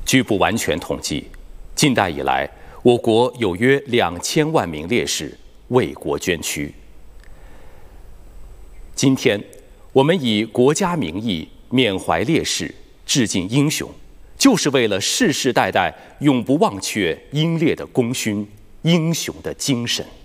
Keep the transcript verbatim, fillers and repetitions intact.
据不完全统计，近代以来，我国有约两千万名烈士为国捐躯。今天，我们以国家名义缅怀烈士，致敬英雄，就是为了世世代代永不忘却英烈的功勋、英雄的精神。